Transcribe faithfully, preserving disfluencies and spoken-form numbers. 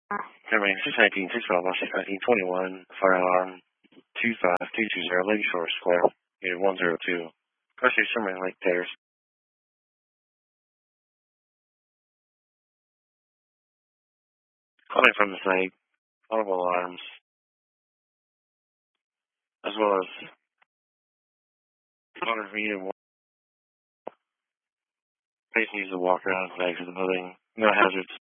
Terminating six nineteen, six twelve, six nineteen, twenty-one, fire alarm two five two two zero, Lakeshore Square, unit one zero two. Cross Street, Summer Lake Terrace. Calling from the site, audible alarms, as well as calling from unit one. Patient needs to walk around the bags of the building. No hazards.